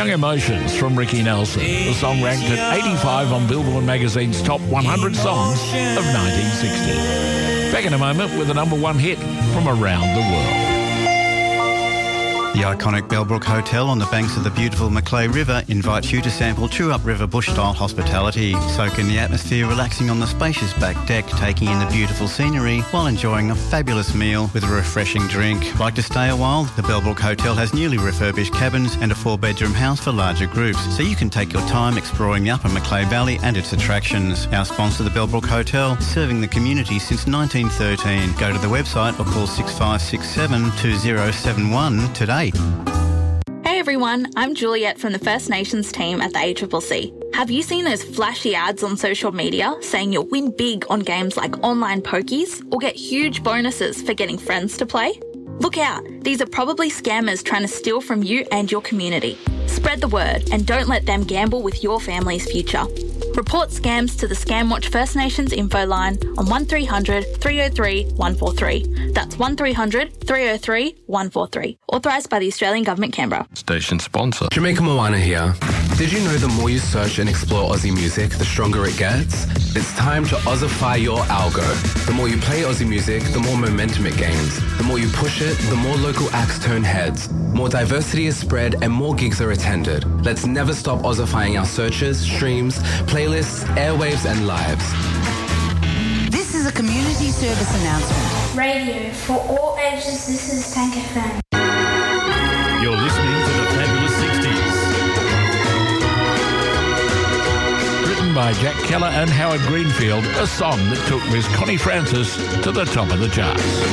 Young Emotions from Ricky Nelson. The song ranked at 85 on Billboard magazine's top 100 songs of 1960. Back in a moment with the number one hit from around the world. The iconic Bellbrook Hotel on the banks of the beautiful Macleay River invites you to sample true upriver bush-style hospitality. Soak in the atmosphere, relaxing on the spacious back deck, taking in the beautiful scenery while enjoying a fabulous meal with a refreshing drink. Like to stay a while? The Bellbrook Hotel has newly refurbished cabins and a 4-bedroom house for larger groups, so you can take your time exploring the upper Macleay Valley and its attractions. Our sponsor, the Bellbrook Hotel, serving the community since 1913. Go to the website or call 6567 2071 today. Hey everyone, I'm Juliet from the First Nations team at the ACCC. Have you seen those flashy ads on social media saying you'll win big on games like online pokies or get huge bonuses for getting friends to play? Look out, these are probably scammers trying to steal from you and your community. Spread the word and don't let them gamble with your family's future. Report scams to the Scamwatch First Nations info line on 1300 303 143. That's 1300 303 143. Authorised by the Australian Government, Canberra. Station sponsor. Jamaica Moana here. Did you know the more you search and explore Aussie music, the stronger it gets? It's time to Aussify your algo. The more you play Aussie music, the more momentum it gains. The more you push it, the more local acts turn heads. More diversity is spread and more gigs are attended. Let's never stop Aussifying our searches, streams, playlists, airwaves and lives. This is a community service announcement. Radio for all ages. This is Tank FM. You're listening to the Fabulous 60s. Written by Jack Keller and Howard Greenfield, a song that took Miss Connie Francis to the top of the charts.